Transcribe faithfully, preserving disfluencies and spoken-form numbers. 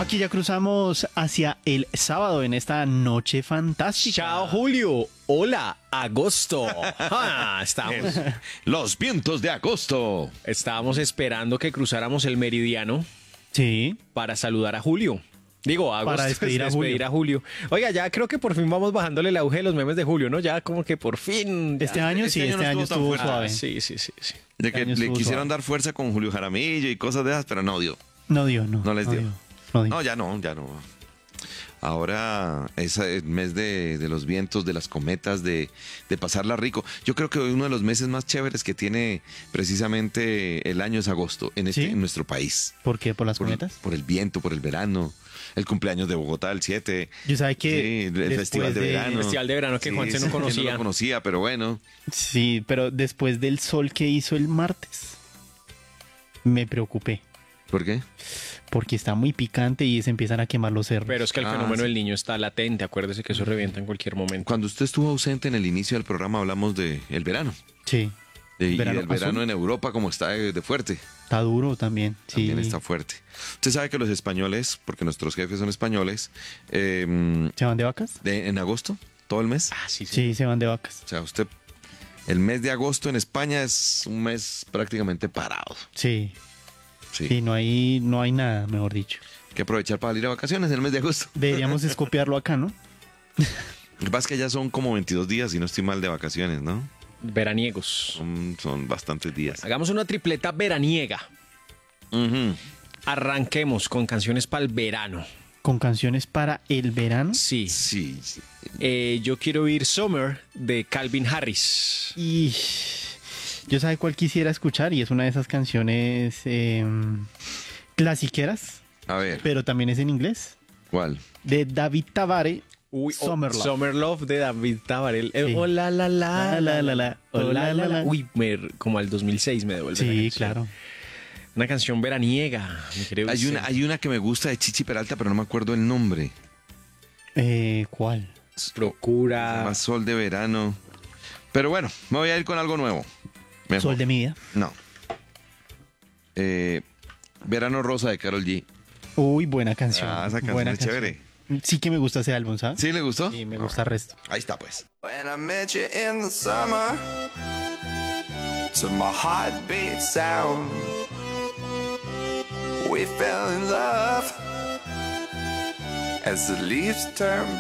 Aquí ya cruzamos hacia el sábado en esta noche fantástica. Chao, Julio. Hola, agosto. Ah, estamos, Los vientos de agosto. estábamos esperando que cruzáramos el meridiano Sí. para saludar a Julio. Digo, a agosto, Para despedir a despedir a Julio. Oiga, ya creo que por fin vamos bajándole el auge de los memes de Julio, ¿no? Ya como que por fin. ya. Este año este sí, año este no año estuvo tan estuvo fuerte. suave. Sí, sí, sí, sí. De que año le estuvo quisieron suave. dar fuerza con Julio Jaramillo y cosas de esas, pero no dio. No dio, no. No les dio. no dio. No, ya no, ya no. Ahora es el mes de, de los vientos, de las cometas, de, de pasarla rico. Yo creo que hoy uno de los meses más chéveres que tiene precisamente el año es agosto en, este, ¿Sí? en nuestro país. ¿Por qué? ¿Por las Por, cometas? por el viento, por el verano, el cumpleaños de Bogotá, el siete. Yo sabía Sí, que el después festival de, verano. Festival de verano que Juanse no sí, conocía. no lo conocía, pero bueno. Sí, pero después del sol que hizo el martes, me preocupé. ¿Por qué? Porque está muy picante y se empiezan a quemar los cerros. Pero es que el Ah, fenómeno sí. del niño está latente. Acuérdese que eso revienta en cualquier momento. Cuando usted estuvo ausente en el inicio del programa hablamos de el verano. Sí. De- y Verano del verano azul. en Europa como está de, de fuerte. Está duro también. Sí. También está fuerte. Usted sabe que los españoles, porque nuestros jefes son españoles, eh, ¿Se van de vacas? de- en agosto, todo el mes. Ah, sí, sí. Sí, se van de vacas. O sea, usted, el mes de agosto en España es un mes prácticamente parado. Sí. Sí. Sí, no hay, no hay nada, mejor dicho. Hay que aprovechar para ir a vacaciones en el mes de agosto. Deberíamos escopiarlo acá, ¿no? Lo que pasa es que ya son como veintidós días, y no estoy mal, de vacaciones, ¿no? Veraniegos. Son, son bastantes días. Hagamos una tripleta veraniega. Ujú. Arranquemos con canciones para el verano. Con canciones para el verano. Sí. Sí, sí. Eh, yo quiero oír Summer de Calvin Harris. Y yo sabe cuál quisiera escuchar y es una de esas canciones eh, clasiqueras, A ver, pero también es en inglés, ¿cuál? de David Tabare, Uy, oh, Summer Love. Summer Love de David Tabarel. Eh, Sí. oh, la, la, la, La, la, la, la. oh, Oh, la, la, la, la. la. Uy, me- como al dos mil seis me devuelve. la Sí, canción. claro. Una canción veraniega, mi querido Hay una, Vicente. hay una que me gusta de Chichi Peralta, pero no me acuerdo el nombre. Eh, ¿Cuál? Procura. Más sol de verano. Pero bueno, me voy a ir con algo nuevo. Mejor. Sol de mi vida. No. Eh, Verano Rosa de Karol G. Uy, buena canción. Ah, esa canción buena es chévere. Sí que me gusta ese álbum, ¿sabes? ¿Sí le gustó? Sí, me gusta el resto. Ahí está, pues. When I met you in the summer, to my heartbeat sound, we fell in love as the leaves turn